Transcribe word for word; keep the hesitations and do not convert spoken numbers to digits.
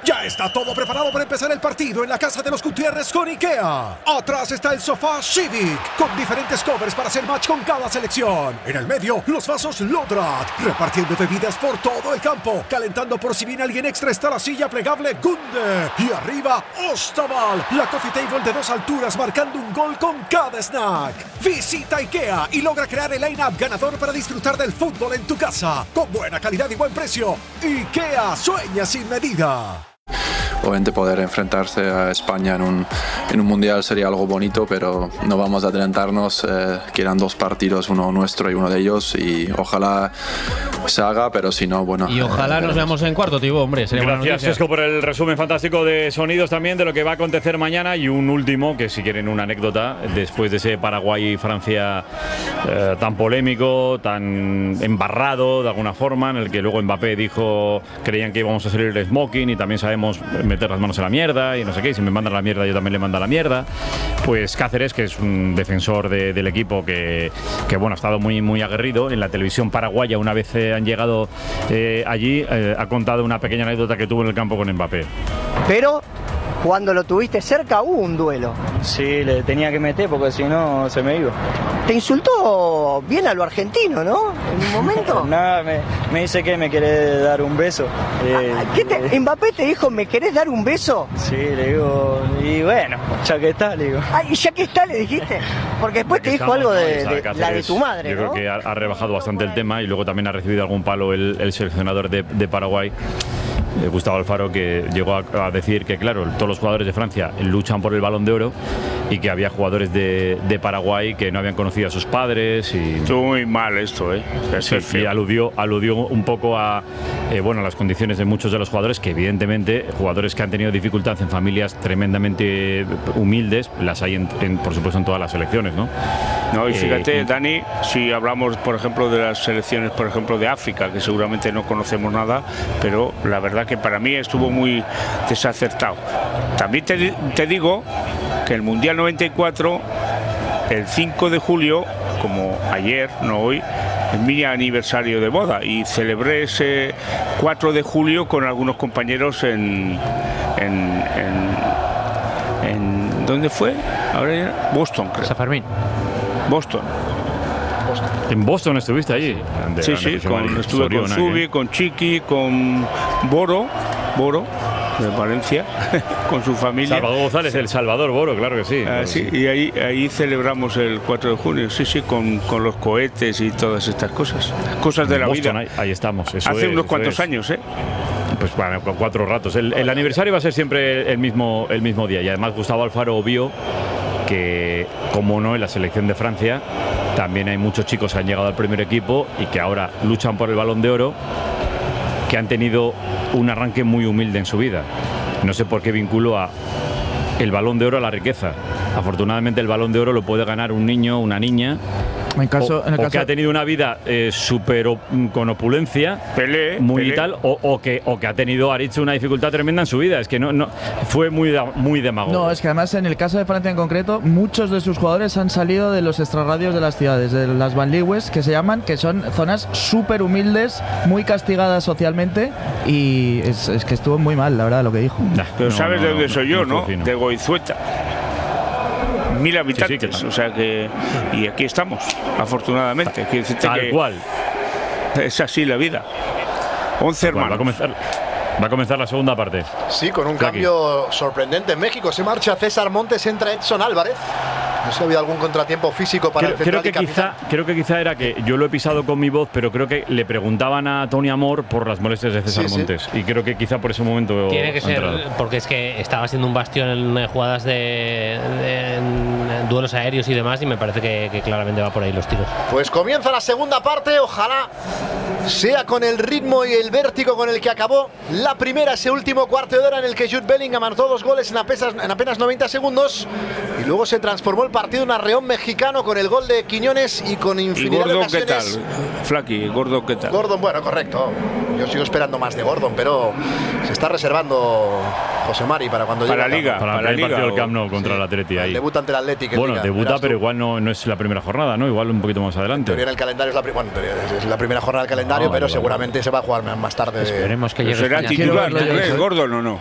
Ya está todo preparado para empezar el partido en la casa de los Gutiérrez con IKEA. Atrás está el sofá Civic, con diferentes covers para hacer match con cada selección. En el medio, los vasos Lodrat, repartiendo bebidas por todo el campo. Calentando por si viene alguien extra está la silla plegable Gunde. Y arriba, Ostaval, la coffee table de dos alturas marcando un gol con cada snack. Visita IKEA y logra crear el line-up ganador para disfrutar del fútbol en tu casa. Con buena calidad y buen precio. IKEA, sueña sin medida. Obviamente poder enfrentarse a España en un, en un mundial sería algo bonito, pero no vamos a adelantarnos, eh, quedan dos partidos, uno nuestro y uno de ellos, y ojalá se haga, pero si no, bueno. Y ojalá eh, nos veamos en cuarto, tío, hombre. Gracias, Sesco, por el resumen fantástico de sonidos también de lo que va a acontecer mañana, y un último, que si quieren una anécdota, después de ese Paraguay-Francia eh, tan polémico, tan embarrado de alguna forma, en el que luego Mbappé dijo, creían que íbamos a salir el smoking y también sabemos meter las manos en la mierda y no sé qué, y si me mandan la mierda yo también le mando la mierda. Pues Cáceres, que es un defensor de, del equipo que, que bueno, ha estado muy, muy aguerrido en la televisión paraguaya, una vez eh, han llegado eh, allí, eh, ha contado una pequeña anécdota que tuvo en el campo con Mbappé. Pero cuando lo tuviste cerca hubo un duelo. Sí, le tenía que meter porque si no se me iba. Te insultó bien a lo argentino, ¿no? En un momento. Nada, me, me dice que me quiere dar un beso. Eh, ¿Qué te, Mbappé te dijo, ¿me querés dar un beso? Sí, le digo, y bueno, ya que está, le digo. Ah, y ya que está, le dijiste. Porque después te dijo estamos, algo ¿no? de, de la de tu madre, yo ¿no? creo que ha, ha rebajado bastante el tema, y luego también ha recibido algún palo el, el seleccionador de, de Paraguay, eh, Gustavo Alfaro, que llegó a, a decir que, claro, todos los jugadores de Francia luchan por el Balón de Oro y que había jugadores de, de Paraguay que no habían conocido a sus padres. Y estuvo muy mal esto, ¿eh? Sí, y aludió, aludió un poco a eh, bueno, las condiciones de muchos de los jugadores, que evidentemente, jugadores que han tenido dificultad en familias tremendamente humildes, las hay en, en, por supuesto en todas las selecciones, ¿no? No, y fíjate, eh, Dani, si hablamos, por ejemplo, de las selecciones, por ejemplo, de África, que seguramente no conocemos nada, pero la verdad que para mí estuvo muy desacertado. También te, te digo que el Mundial noventa y cuatro, el cinco de julio, como ayer, no hoy, es mi aniversario de boda, y celebré ese cuatro de julio con algunos compañeros en... en, en, en ¿dónde fue? Ahora ya, Boston, creo. San Fermín. Boston. Boston. ¿En Boston estuviste allí? De, sí, sí, con, estuve Soriona, con Subi, ¿eh? Con Chiqui, con Boro, Boro, de Valencia, con su familia. Salvador González, sí. El Salvador Boro, claro que sí. Ah, claro sí, sí. Y ahí, ahí celebramos el cuatro de junio, sí, sí, con, con los cohetes y todas estas cosas. Cosas de la Boston, vida. Ahí, ahí estamos. Eso Hace es, unos eso cuantos es. años, ¿eh? Pues bueno, cuatro ratos. El, el aniversario va a ser siempre el mismo, el mismo día. Y además Gustavo Alfaro vio que, como no, en la selección de Francia también hay muchos chicos que han llegado al primer equipo y que ahora luchan por el Balón de Oro, que han tenido un arranque muy humilde en su vida. No sé por qué vinculo a el Balón de Oro a la riqueza. Afortunadamente el Balón de Oro lo puede ganar un niño, una niña, en caso, o, en el o caso... que ha tenido una vida eh, súper con opulencia, Pelé, muy Pelé. y tal, o, o, que, o que ha tenido Aritz una dificultad tremenda en su vida. Es que no, no fue muy, muy demagogo. No, es que además en el caso de Francia en concreto, muchos de sus jugadores han salido de los extrarradios de las ciudades, de las banlieues, que se llaman, que son zonas súper humildes, muy castigadas socialmente, y es, es que estuvo muy mal, la verdad, lo que dijo. Nah, pero no, sabes no, de dónde no, soy no, yo, no ¿no? fino. De Goizueta. Mil habitantes, sí, sí, que o sea que, y aquí estamos, afortunadamente. Quiero decirte Tal que cual. Es así la vida. Once hermanos. Va a comenzar, va a comenzar la segunda parte. Sí, con un Jackie. cambio sorprendente en México. Se marcha César Montes, entra Edson Álvarez. No sé si ha habido algún contratiempo físico para creo, el central creo que y quizá creo que quizá era que yo lo he pisado con mi voz, pero creo que le preguntaban a Tony Amor por las molestias de César Sí, sí. Montes, y creo que quizá por ese momento Tiene que ha ser, entrado. porque es que estaba siendo un bastión en eh, jugadas de, de en duelos aéreos y demás, y me parece que, que claramente va por ahí los tiros. Pues comienza la segunda parte, ojalá sea con el ritmo y el vértigo con el que acabó la primera, ese último cuarto de hora en el que Jude Bellingham anotó dos goles en apenas, en apenas noventa segundos, y luego se transformó el partido en un arreón mexicano con el gol de Quiñones y con ¿Y infinidad de Gordon qué ocasiones. tal? Flaky, Gordon qué tal? Gordon, bueno, correcto. Yo sigo esperando más de Gordon, pero se está reservando José Mari para cuando Para llegue la Liga. Para, para el la partido Liga, del Camp Nou o- contra sí. el Atleti ahí. Debuta ante el Athletic en Bueno, Liga, debuta, verás pero tú. igual no, no es la primera jornada, ¿no? Igual un poquito más adelante. En teoría en el calendario es la, pri- bueno, en teoría es la primera jornada del calendario, Ah, vale, pero vale, seguramente se va a jugar más tarde. Esperemos que llegue ¿Será España. titular, Quiero tú verlo yo, crees, ¿eh? Gordon o no?